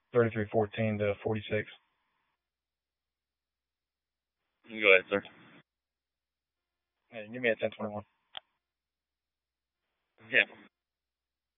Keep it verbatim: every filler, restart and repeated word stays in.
thirty-three fourteen to forty-six. Go ahead, sir. Hey, give me a ten twenty-one. Yeah.